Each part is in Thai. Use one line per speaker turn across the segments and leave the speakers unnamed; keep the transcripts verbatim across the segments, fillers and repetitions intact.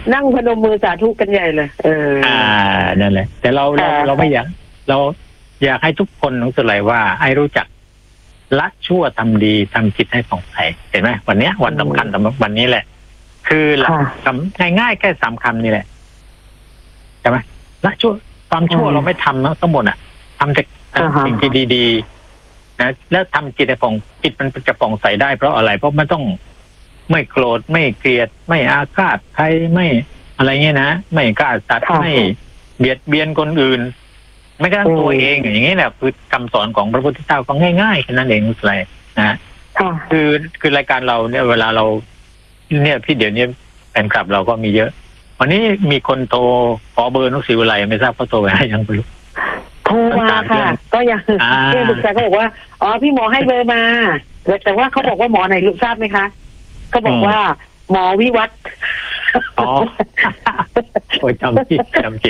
นั่งพนมมือสาธุกันใหญ่เลยเออ
อ่านั่นแหละแต่เราเราเราไม่อยากเราอยากให้ทุกคนรู้สึกเลยว่าให้รู้จักละชั่วทำดีทำจิตให้ผ่องใสเห็นไหมวันนี้วันสำคัญสำหรับวันนี้แหละคือหลักคำง่ายๆแค่สามคำนี่แหละใช่ไหมละชั่วความชั่วเราไม่ทำนะทั้งหมดอ่ะทำแต่สิ่งที่ดีๆนะแล้วทำจิตให้ผ่องจิตมันจะผ่องใสได้เพราะอะไรเพราะมันต้องไม่โกรธไม่เกลียดไม่อาฆาตใครไม่อะไรเงี้ยนะไม่ฆ่าสัตว์ไม่เบียดเบียนคนอื่นไม่กระทั่งตัวเองอย่างนี้แหละคือคำสอนของพระพุทธเจ้าก็ง่ายๆแค่นั้นเองอะไรนะคือคือรายการเราเนี่ยเวลาเราเนี่ยพี่เดี๋ยวนี้แฟนคลับเราก็มีเยอะวันนี้มีคนโทรขอเบอร์นุศิวไลไม่ทราบเขาโทรไปให้ยังไม่รู้
โทรมาค่ะก็ยังเพื่อนบุกใจก็บอกว่าอ๋อพี่หมอให้เบอร์มาแต่ว่าเขาบอกว่าหมอไหนรู้ทราบไหมคะเขาบอกว่าหมอวิวัฒน์
อ๋อโอ้ยจำผิดจำผิด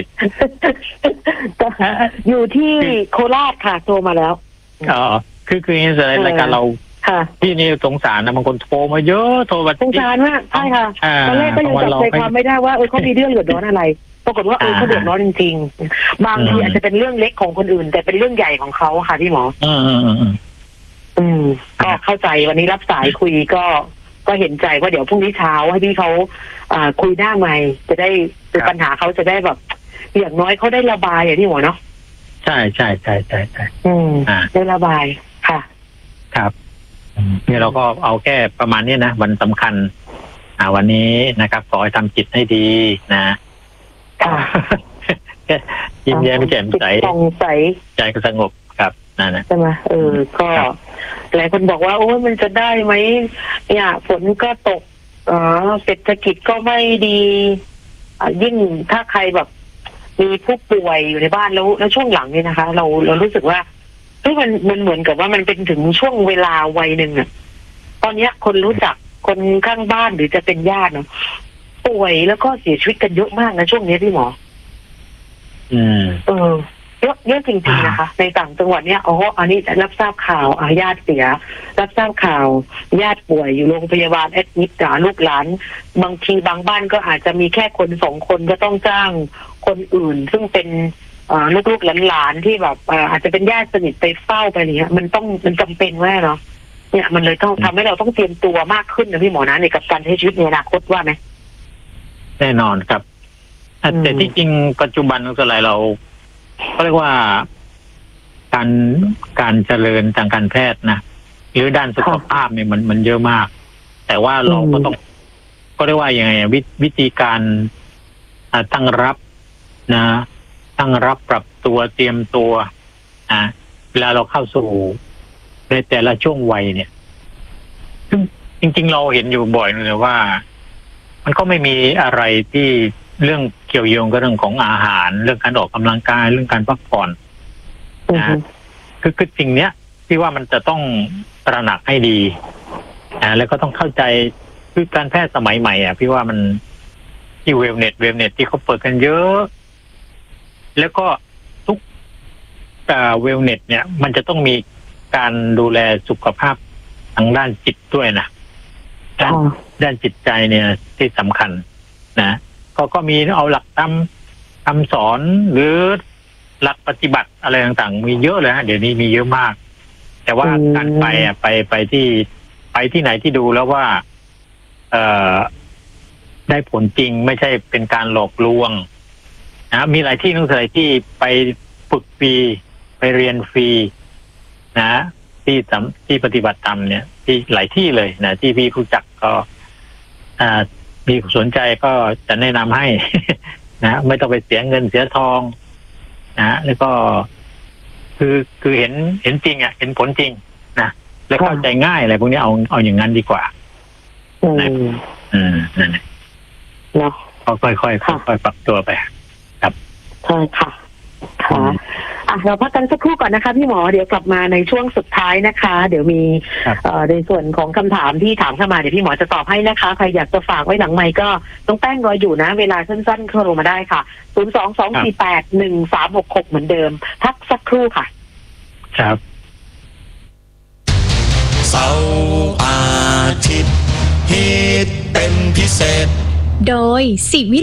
อยู่ที่โคราชค่ะโทรมาแล้ว
อ๋อคือคืออย่างนี้เลยรายการเราที่นี่สงสารนะบางคนโทรมาเยอะโทรมา
สงสารมากใช่ค่ะตอนแรกก็ยังจับใจความไม่ได้ว่าเออเขามีเรื่องเดือดร้อนอะไรปรากฏว่าเออเขาเดือดร้อนจริงๆบางทีอาจจะเป็นเรื่องเล็กของคนอื่นแต่เป็นเรื่องใหญ่ของเขาค่ะพี่หมอ
อืมอืมอืม
อืมก็เข้าใจวันนี้รับสายคุยก็ก็เห็นใจว่าเดี๋ยวพรุ่งนี้เช้าให้พี่เขาอ่าคุยหน้าใหม่จะได้ปัญหาเขาจะได้แบบอย่างน้อยเขาได้ระบายอย่างที่หมอเนาะ
ใช่ใช่ใช่ใช่ใช่
อืมได้ระบายค่ะ
ครับนี่เราก็เอาแค่ประมาณนี้นะวันสำคัญอ่าวันนี้นะครับขอให้ทำจิตให้ดีนะยิ้มแย้มแจ่มใสใจก็สงบครับนั่นนะ
ใช่ไหมเออก็หลายคนบอกว่าโอ้ยมันจะได้ไหมเนี่ยฝนก็ตกอ๋อเศรษฐกิจก็ไม่ดีอ่ายิ่งถ้าใครแบบมีผู้ป่วยอยู่ในบ้านแล้วแล้วช่วงหลังนี่นะคะเราเรารู้สึกว่าเฮ้ยมันมันเหมือนกับว่ามันเป็นถึงช่วงเวลาวัยหนึ่งอะตอนนี้คนรู้จักคนข้างบ้านหรือจะเป็นญาติเนาะป่วยแล้วก็เสียชีวิตกันเยอะมากนะช่วงนี้พี่หมอ
อืม
เออเยอะเยอะจริงๆนะคะในต่างจังหวัดเนี่ยอ๋ออันนี้รับทราบข่าวอาญาติเสียรับทราบข่าวญาติป่วยอยู่โรงพยาบาลแอดมิดจ่าลูกหลานบางทีบางบ้านก็อาจจะมีแค่คนสองคนก็ต้องจ้างคนอื่นซึ่งเป็นลูกๆหลานๆที่แบบอาจจะเป็นญาติสนิทไปเฝ้าไปเนี้ยมันต้องมันจำเป็นแน่เนาะเนี่ยมันเลยต้องทำให้เราต้องเตรียมตัวมากขึ้นนะพี่หมอนะในกับการใช้ชีวิตในอนาคตว่าไหม
แน่นอนครับแต่ที่จริงปัจจุบันอะไรเราก็เรียกว่าการการเจริญทางการแพทย์นะหรือด้านสุขภาพเนี่ยมันมันเยอะมากแต่ว่าเราก็ต้องก็เรียกว่ายังไงววิธีการตั้งรับนะตั้งรับปรับตัวเตรียมตัวอ่ะเวลาเราเข้าสู่ในแต่ละช่วงวัยเนี่ยซึ่งจริงๆเราเห็นอยู่บ่อยเลยว่ามันก็ไม่มีอะไรที่เรื่องเกี่ยวโยงกับเรื่องของอาหารเรื่องการออกกำลังกายเรื่องการพักผ่อนนะคือคือสิ่งเนี้ยที่ว่ามันจะต้องตระหนักให้ดีอ่าแล้วก็ต้องเข้าใจคือการแพทย์สมัยใหม่อ่ะพี่ว่ามันที่เวลเน็ตเวลเน็ตที่เขาเปิดกันเยอะแล้วก็ทุกเวลเน็ตเนี่ยมันจะต้องมีการดูแลสุขภาพทางด้านจิตด้วยนะด้านด้านจิตใจเนี่ยที่สำคัญนะก็ก็มีเอาหลักธรรมคำสอนหรือหลักปฏิบัติอะไรต่างๆมีเยอะเลยฮะเดี๋ยวนี้มีเยอะมากแต่ว่าการไปอ่ะไปไปที่ไปที่ไหนที่ดูแล้วว่าเอ่อได้ผลจริงไม่ใช่เป็นการหลอกลวงนะมีหลายที่นั่นเลยที่ไปฝึกฟรีไปเรียนฟรีนะที่ที่ปฏิบัติธรรมเนี่ยที่หลายที่เลยนะที่พี่รู้จักก็อ่ามีสนใจก็จะแนะนำให้นะไม่ต้องไปเสียเงินเสียทองนะแล้วก็คือคือเห็นเห็นจริงอ่ะเห็นผลจริงนะแล้วเข้าใจง่ายอะไรพวกนี้เอาเอาอย่างนั้นดีกว่า
อืม
อืมนั่นแหละ
เนาะ
ค่อยๆค่อยๆค่อยๆปรับตัวไปครับ
ใช่ค่ะค่ะอ่ะเราพักกันสักครู่ก่อนนะคะพี่หมอเดี๋ยวกลับมาในช่วงสุดท้ายนะคะเดี๋ยวมีในส่วนของคำถามที่ถามเข้ามาเดี๋ยวพี่หมอจะตอบให้นะคะใครอยากจะฝากไว้หลังไมค์ก็ต้องแป้งรออยู่นะเวลาสั้นๆเข้าลงมาได้ค่ะศูนย์ สอง สอง สี่ แปด หนึ่ง สาม หก หกเหมือนเดิมพักสักครู่ค่ะ
ครับ
เสาร์อาทิตย์ฮิตเป็นพิเศษโดยสิวิ